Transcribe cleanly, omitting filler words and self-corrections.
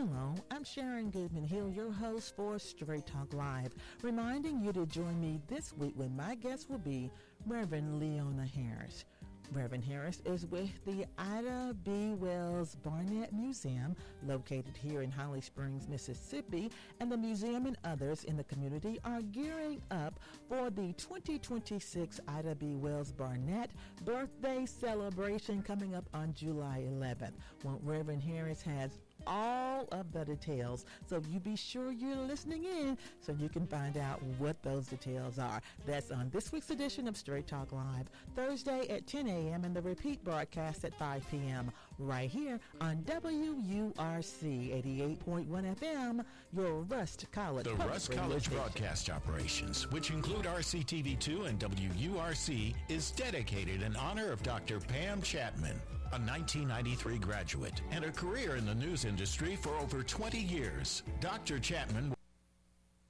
Hello, I'm Sharon Goodman Hill, your host for Straight Talk Live, reminding you to join me this week when my guest will be Reverend Leona Harris. Reverend Harris is with the Ida B. Wells Barnett Museum, located here in Holly Springs, Mississippi, and the museum and others in the community are gearing up for the 2026 Ida B. Wells Barnett birthday celebration coming up on July 11th. Well, Reverend Harris has all of the details, so you be sure you're listening in so you can find out what those details are. That's on this week's edition of Straight Talk Live, Thursday at 10 a.m. and the repeat broadcast at 5 p.m. right here on WURC 88.1 FM, your Rust College The Rust College broadcast operations, which include RCTV2 and WURC, is dedicated in honor of Dr. Pam Chapman, a 1993 graduate and a career in the news industry for over 20 years. Dr. Chapman